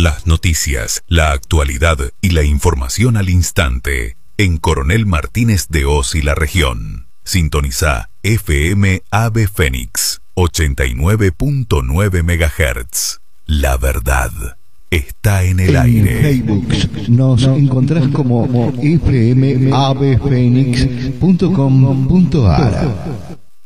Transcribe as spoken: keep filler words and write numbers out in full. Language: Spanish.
Las noticias, la actualidad y la información al instante en Coronel Martínez de Oz y la región. Sintoniza F M Ave Fénix ochenta y nueve punto nueve megahertz. La verdad está en el en aire. Facebook nos encontrás como f m ave fénix punto com punto a r.